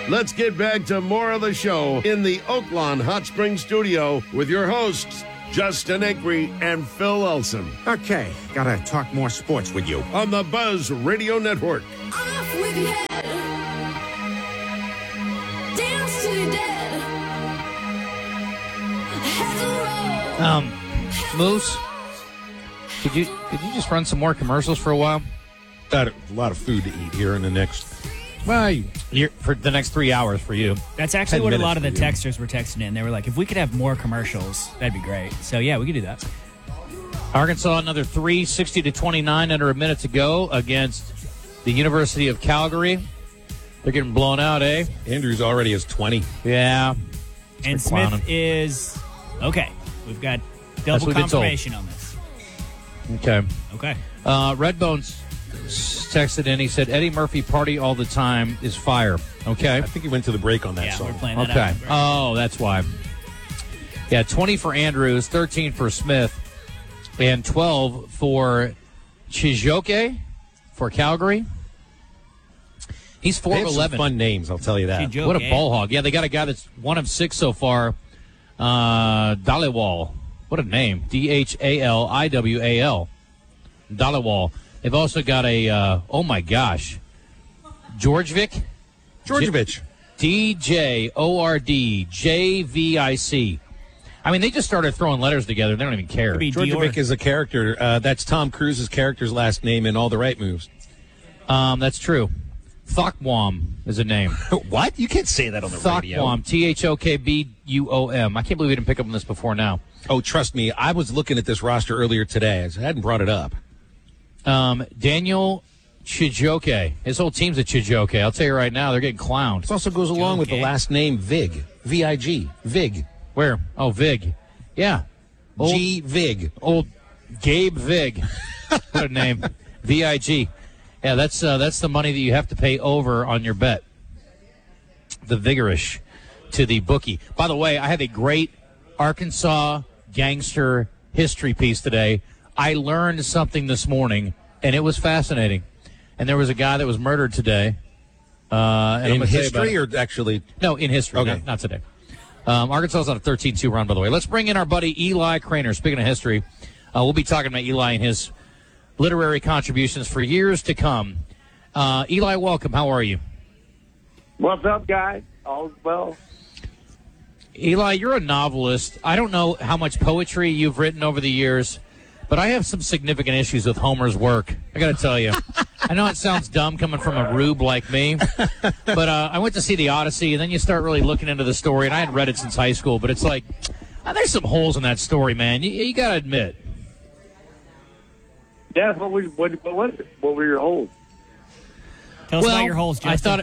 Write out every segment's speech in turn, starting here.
let's get back to more of the show in the Oaklawn Hot Springs studio with your hosts, Justin Acree and Phil Elson. Okay, gotta talk more sports with you. On the Buzz Radio Network. Off with your head. Dance to your dead. Heads will roll. Moose, could you just run some more commercials for a while? Got a lot of food to eat here in the next. Well, for the next 3 hours for you. That's actually what a lot of the texters were texting in. They were like, if we could have more commercials, that'd be great. So, yeah, we could do that. Arkansas, another 3, 60-29, under a minute to go against the University of Calgary. They're getting blown out, eh? Andrews already has 20. Yeah. And Smith is okay. We've got double confirmation on this. Okay. Redbones texted in. He said, Eddie Murphy party all the time is fire. Okay. I think he went to the break on that song. We're playing that out. Oh, that's why. Yeah, 20 for Andrews, 13 for Smith, and 12 for Chijoke for Calgary. He's 4 of 11. Fun names, I'll tell you that. Chijoke. What a ball hog. Yeah, they got a guy that's 1 of 6 so far. Dhaliwal. What a name. Dhaliwal. Dhaliwal. They've also got a, oh my gosh, Georgevich. DJORDJVIC. I mean, they just started throwing letters together. They don't even care. Georgievic is a character. That's Tom Cruise's character's last name in All the Right Moves. That's true. Thokbom is a name. What? You can't say that on the radio. Thokbom. THOKBUOM. I can't believe we didn't pick up on this before now. Oh, trust me. I was looking at this roster earlier today. I hadn't brought it up. Daniel Chijoke. His whole team's a Chijoke. I'll tell you right now, they're getting clowned. This also goes along with the last name Vig. V-I-G. Vig. Where? Oh, Vig. Yeah. G. Vig. Old Gabe Vig. What a name. V-I-G. Yeah, that's the money that you have to pay over on your bet. The Vigorish to the bookie. By the way, I have a great Arkansas gangster history piece today. I learned something this morning, and it was fascinating. And there was a guy that was murdered today. In history or actually? No, in history. Okay. Not today. Arkansas is on a 13-2 run, by the way. Let's bring in our buddy Eli Craner. Speaking of history, we'll be talking about Eli and his literary contributions for years to come. Eli, welcome. How are you? What's up, guys? All's well. Eli, you're a novelist. I don't know how much poetry you've written over the years, but I have some significant issues with Homer's work. I got to tell you. I know it sounds dumb coming from a rube like me, but I went to see the Odyssey, and then you start really looking into the story, and I hadn't read it since high school, but it's like, there's some holes in that story, man. You got to admit. Yeah, what was it? What were your holes? Tell us about your holes, Justin.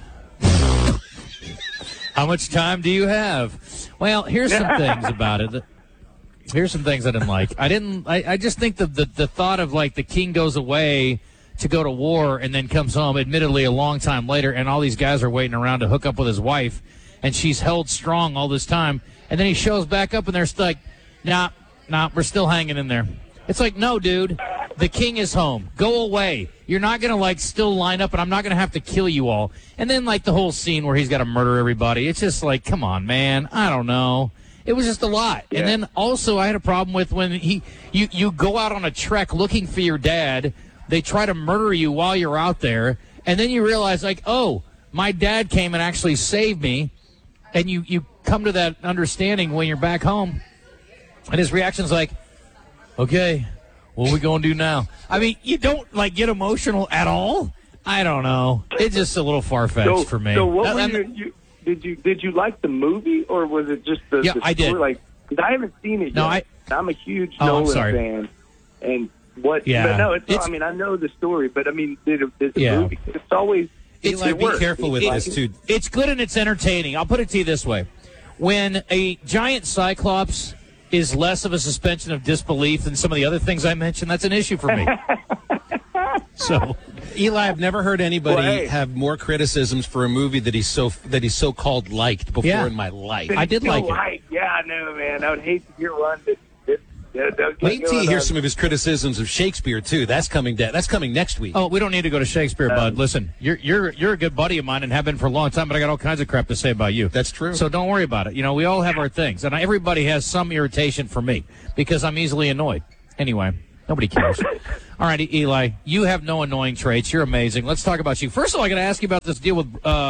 How much time do you have? Well, here's some things about it. Here's some things I didn't like. I just think the thought of, like, the king goes away to go to war and then comes home, admittedly a long time later, and all these guys are waiting around to hook up with his wife, and she's held strong all this time, and then he shows back up and they're like, nah, we're still hanging in there. It's like, no, dude, the king is home. Go away. You're not going to, like, still line up, and I'm not going to have to kill you all. And then, like, the whole scene where he's got to murder everybody. It's just like, come on, man. I don't know. It was just a lot. Yeah. And then also I had a problem with when you go out on a trek looking for your dad. They try to murder you while you're out there. And then you realize, like, oh, my dad came and actually saved me. And you come to that understanding when you're back home. And his reaction's like, okay, what are we going to do now? I mean, you don't, like, get emotional at all? I don't know. It's just a little far-fetched for me. So what were did you like the movie, or was it just the story? I did. Like, 'cause I haven't seen it yet. I'm a huge Nolan fan. And what? Yeah. But no, I mean, I know the story, but I mean, the movie, it's always. Eli, be careful with this, too. It's good and it's entertaining. I'll put it to you this way. When a giant Cyclops is less of a suspension of disbelief than some of the other things I mentioned, that's an issue for me. So, Eli, I've never heard anybody have more criticisms for a movie that he's so-called liked before in my life. I did like it. Yeah, I know, man. I would hate to hear one that Wait till you hear some of his criticisms of Shakespeare too. That's coming next week. Oh, we don't need to go to Shakespeare, bud. Listen, you're a good buddy of mine and have been for a long time, but I got all kinds of crap to say about you. That's true. So don't worry about it. You know, we all have our things, and everybody has some irritation for me because I'm easily annoyed. Anyway, nobody cares. All right, Eli, you have no annoying traits. You're amazing. Let's talk about you. First of all, I got to ask you about this deal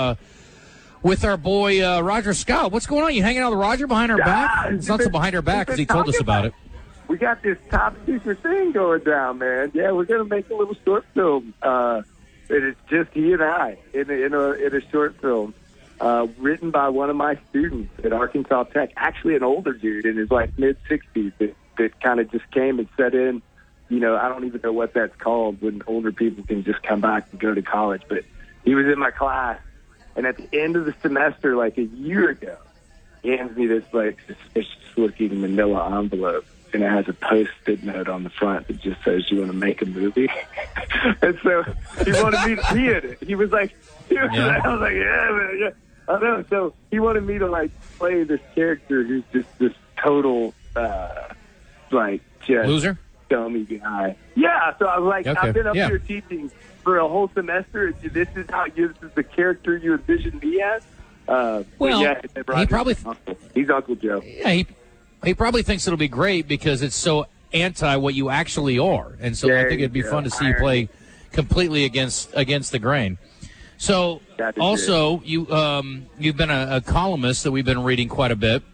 with our boy Roger Scott. What's going on? You hanging out with Roger behind our back? It's not so behind our back because he told us about it. We got this top secret thing going down, man. Yeah, we're going to make a little short film. It's just he and I in a short film written by one of my students at Arkansas Tech, actually an older dude in his like mid-60s that kind of just came and set in. You know, I don't even know what that's called when older people can just come back and go to college. But he was in my class, and at the end of the semester, like a year ago, he hands me this like suspicious-looking manila envelope, and it has a Post-it note on the front that just says, "You want to make a movie?" And so he wanted me to be in it. He was like, I was like, "Yeah, man, yeah." I know. So he wanted me to like play this character who's just this total like just loser. Dummy guy. Yeah, so I was like, okay. I've been up here teaching for a whole semester. This is the character you envision me as. Well, yeah, he probably he's Uncle Joe. Yeah, he probably thinks it'll be great because it's so anti what you actually are, and so I think it'd be fun to see you play completely against the grain. So also you've been a columnist that we've been reading quite a bit,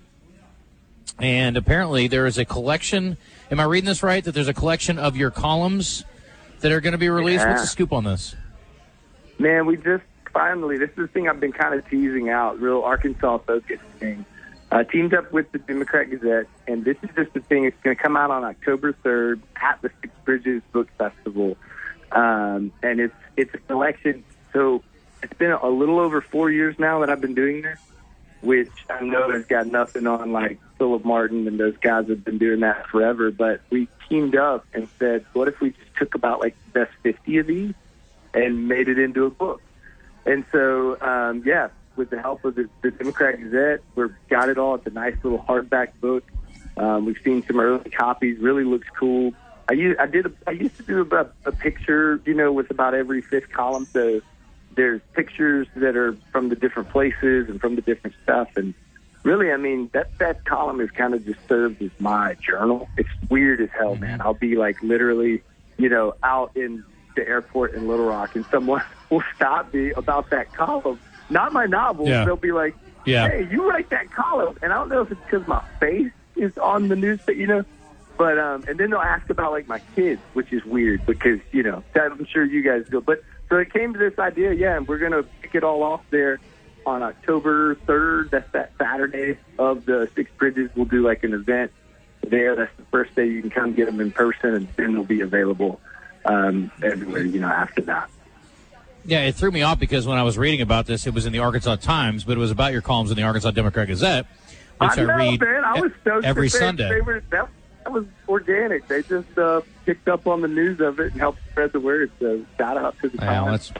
and apparently there is a collection. Am I reading this right? That there's a collection of your columns that are going to be released? Yeah. What's the scoop on this? Man, we just finally, this is the thing I've been kind of teasing out, real Arkansas focused thing. Teamed up with the Democrat Gazette, and this is just the thing. It's going to come out on October 3rd at the Six Bridges Book Festival, and it's a collection. So it's been a little over 4 years now that I've been doing this, which I know has got nothing on like Philip Martin and those guys have been doing that forever. But we teamed up and said, what if we just took about like the best 50 of these and made it into a book? And so, with the help of the Democrat Gazette, we've got it all. It's a nice little hardback book. We've seen some early copies. Really looks cool. I used to do a picture, with about every fifth column. So there's pictures that are from the different places and from the different stuff. And really, I mean, that column is kind of just served as my journal. It's weird as hell, man. I'll be like literally, out in the airport in Little Rock, and someone will stop me about that column. Not my novels. Yeah. They'll be like, hey, you write that column. And I don't know if it's because my face is on the newspaper, but and then they'll ask about like my kids, which is weird because, I'm sure you guys do. But so it came to this idea, and we're going to pick it all off there on October 3rd. That's that Saturday of the Six Bridges. We'll do like an event there. That's the first day you can come get them in person, and then they'll be available everywhere, after that. Yeah, it threw me off because when I was reading about this, it was in the Arkansas Times, but it was about your columns in the Arkansas Democrat Gazette, which I read man. I was every Sunday. That was organic. They just picked up on the news of it and helped spread the word. So shout out to the Times.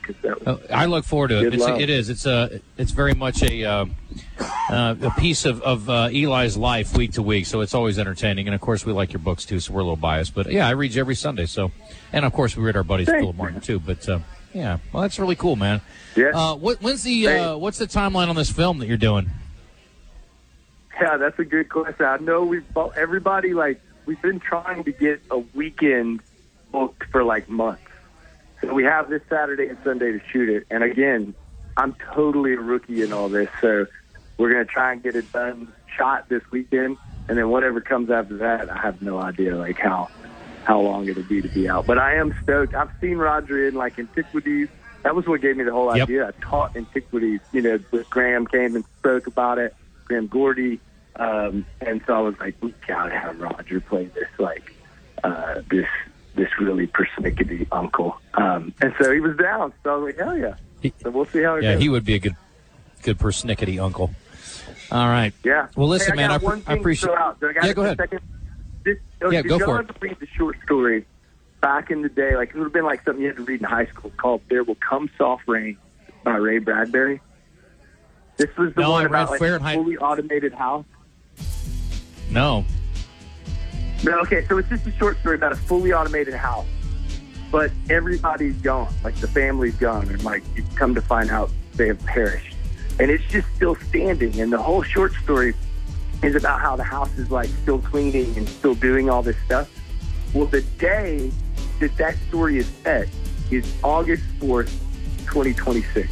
I look forward to it. It's very much a piece of Eli's life week to week, so it's always entertaining. And of course, we like your books too, so we're a little biased. But yeah, I read you every Sunday. So, and of course, we read our buddies Philip Martin too. But yeah, well, that's really cool, man. Yeah. What's the timeline on this film that you're doing? Yeah, that's a good question. I know we've been trying to get a weekend booked for like months. So we have this Saturday and Sunday to shoot it. And again, I'm totally a rookie in all this. So we're going to try and get it done, shot this weekend. And then whatever comes after that, I have no idea like how long it'll be to be out. But I am stoked. I've seen Roger in like Antiquities. That was what gave me the whole idea. I taught Antiquities, with Graham came and spoke about it, Graham Gordy. And so I was like, we got to have Roger play this, like, this really persnickety uncle. And so he was down. So I was like, hell yeah. So we'll see how it goes. Yeah, he would be a good persnickety uncle. All right. Yeah. Well, listen, man, I appreciate it. Go ahead. Go for it. To read the short story back in the day, like it would have been like something you had to read in high school called There Will Come Soft Rain by Ray Bradbury. This was the one about like a fully automated house. No. No, okay, so it's just a short story about a fully automated house, but everybody's gone. Like, the family's gone, and, like, you come to find out they have perished. And it's just still standing, and the whole short story is about how the house is, like, still cleaning and still doing all this stuff. Well, the day that story is set is August 4th, 2026.